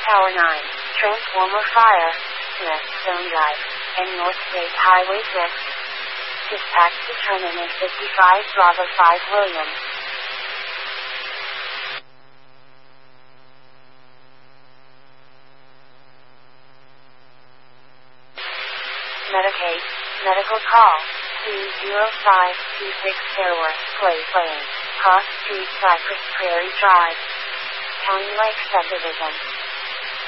Tower 9, Transformer Fire, Smith Zone Drive, and North State Highway 6. Dispatch determinant 55 Bravo 5 William. Medicaid, medical call, 20526 Fairworth Place Lane, Cross Street, Cypress Prairie Drive, County Lake Subdivision.